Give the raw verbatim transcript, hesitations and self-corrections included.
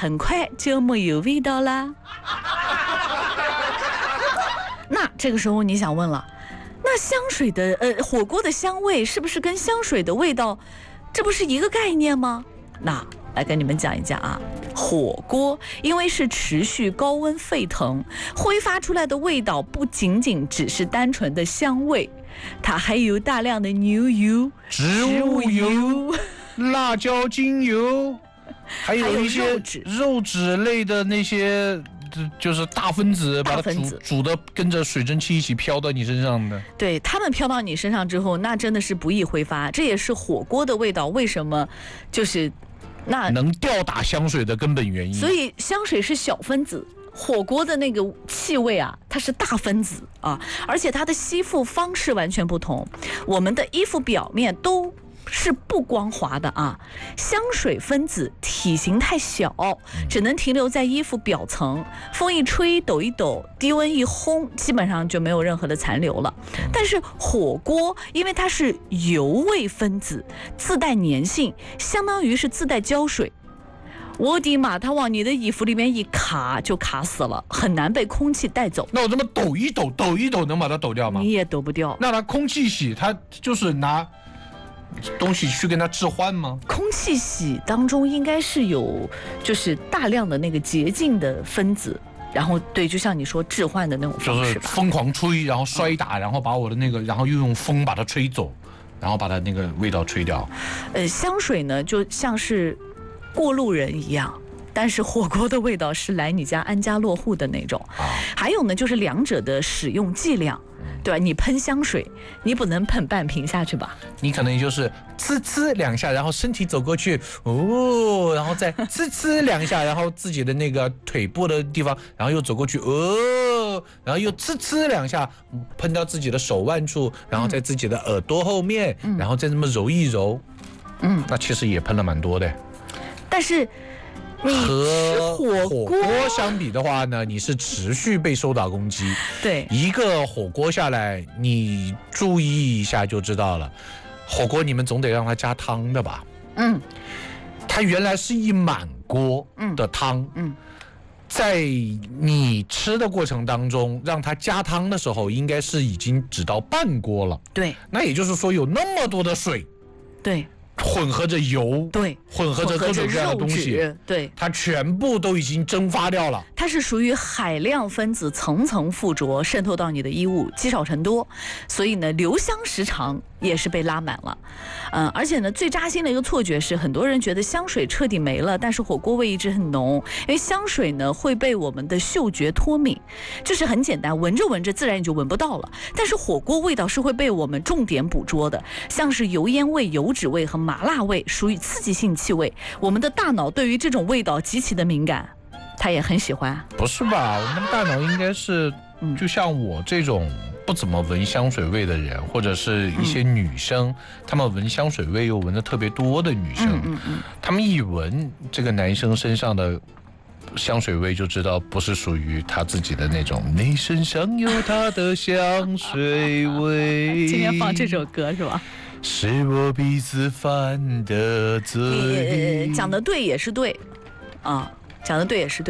很快就没有味道啦。那这个时候你想问了，那香水的呃火锅的香味是不是跟香水的味道，这不是一个概念吗？那来跟你们讲一讲啊，火锅因为是持续高温沸腾，挥发出来的味道不仅仅只是单纯的香味，它还有大量的牛油、 植物油、辣椒精油，还有一些肉质类的那些。就是大分子，把它煮煮的跟着水蒸气一起飘到你身上的。 对，它们飘到你身上之后，那真的是不易挥发。这也是火锅的味道为什么就是那能吊打香水的根本原因。 所以香水是小分子，火锅的那个气味啊，它是大分子啊，而且它的吸附方式完全不同。我们的衣服表面都是不光滑的啊，香水分子体型太小，只能停留在衣服表层，风一吹抖一抖，低温一烘，基本上就没有任何的残留了。但是火锅因为它是油味分子，自带粘性，相当于是自带胶水，我的妈，它往你的衣服里面一卡就卡死了，很难被空气带走。 那我这么抖一抖抖一抖能把它抖掉吗？ 你也抖不掉。 那它空气洗它就是拿东西去跟它置换吗？ 空气洗当中应该是有就是大量的那个洁净的分子，然后对，就像你说置换的那种方式吧， 就是疯狂吹，然后摔打，然后把我的那个，然后又用风把它吹走，然后把它那个味道吹掉。 呃，香水呢就像是过路人一样。但是火锅的味道是来你家安家落户的那种，还有呢，就是两者的使用剂量，对吧？你喷香水，你不能喷半瓶下去吧？ 你可能就是呲呲两下，然后身体走过去，哦，然后再呲呲两下，然后自己的那个腿部的地方，然后又走过去，哦，然后又呲呲两下，喷到自己的手腕处，然后在自己的耳朵后面，嗯、然后再这么揉一揉，嗯，那其实也喷了蛮多的。 但是。 和火锅相比的话呢，你是持续被受到攻击。 对， 一个火锅下来，你注意一下就知道了。火锅你们总得让它加汤的吧？嗯，它原来是一满锅的汤，嗯，在你吃的过程当中，让它加汤的时候，应该是已经只到半锅了。 对， 那也就是说有那么多的水。 对。 混合着油， 对， 混合着各种各样的东西， 对， 它全部都已经蒸发掉了。 它是属于海量分子层层附着，渗透到你的衣物，积少成多，所以呢，留香时长也是被拉满了。嗯，而且呢，最扎心的一个错觉是，很多人觉得香水彻底没了，但是火锅味一直很浓，因为香水呢会被我们的嗅觉脱敏，就是很简单，闻着闻着自然你就闻不到了。但是火锅味道是会被我们重点捕捉的，像是油烟味、油脂味和麻辣味属于刺激性气味，我们的大脑对于这种味道极其的敏感，他也很喜欢。 不是吧？我们大脑应该是，就像我这种不怎么闻香水味的人，或者是一些女生，嗯、她们闻香水味又闻的特别多的女生，嗯嗯嗯、她们一闻这个男生身上的香水味就知道不是属于他自己的那种，你身上有他的香水味。 今天放这首歌是吧？ 是我鼻子犯的罪。 讲的对也是对，啊，讲的对也是对。